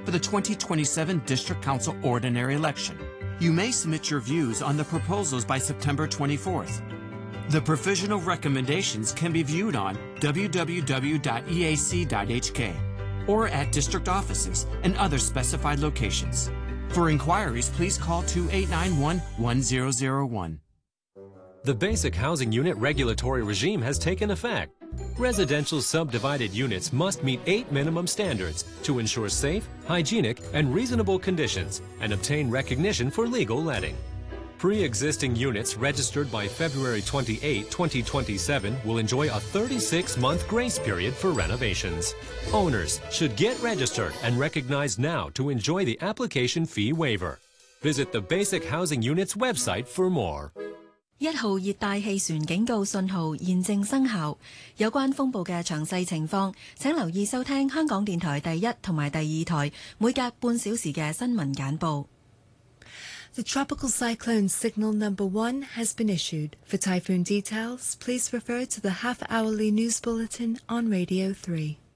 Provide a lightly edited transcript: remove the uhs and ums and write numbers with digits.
for the 2027 District Council Ordinary Election. You may submit your views on the proposals by September 24th. The provisional recommendations can be viewed on www.eac.hk or at district offices and other specified locations. For inquiries, please call 2891-1001. The Basic Housing Unit regulatory regime has taken effect. Residential subdivided units must meet 8 minimum standards to ensure safe, hygienic, and reasonable conditions and obtain recognition for legal letting. Pre-existing units registered by February 28, 2027 will enjoy a 36-month grace period for renovations. Owners should get registered and recognized now to enjoy the application fee waiver. Visit the Basic Housing Unit's website for more. 1號熱帶氣旋警告信號現正生效，有關風暴嘅詳細情況，請留意收聽香港電台第1同埋第2台每隔半小時嘅新聞簡報。 The tropical cyclone signal number 1 has been issued. For typhoon details, please refer to the half-hourly news bulletin on Radio 3.